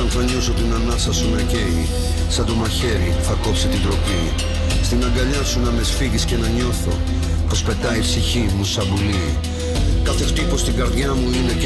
όταν θα νιώσω την ανάσα σου να καίει, σαν το μαχαίρι θα κόψει την τροπή. Στην αγκαλιά σου να με σφίγγεις και να νιώθω πως πετάει η ψυχή μου σαν πουλί. Κάθε χτύπος στην καρδιά μου είναι κι